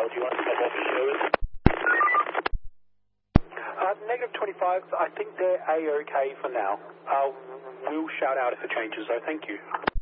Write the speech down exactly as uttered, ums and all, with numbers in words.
Do you want to come off the show? Uh, negative twenty-five, I think they're A-OK for now. Uh, we'll shout out if it changes, though. Thank you.